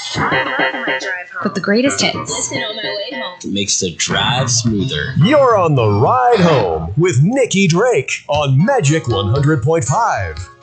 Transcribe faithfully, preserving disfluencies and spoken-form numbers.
I love my drive home. With the greatest hits. Listen on my way home. It makes the drive smoother. You're on the ride home with Nikki Drake on Magic one hundred point five.